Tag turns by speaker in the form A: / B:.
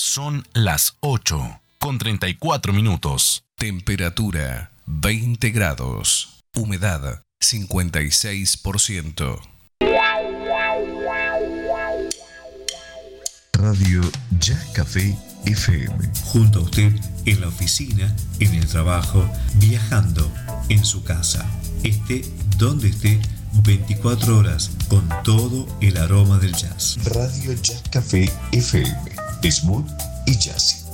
A: Son las 8:34.
B: Temperatura 20 grados. Humedad 56%.
C: Radio Ya Café FM.
D: Junto a usted en la oficina, en el trabajo, viajando, en su casa. Esté donde esté, 24 horas con todo el aroma del jazz.
C: Radio Ya Café FM. Smooth y jazzy.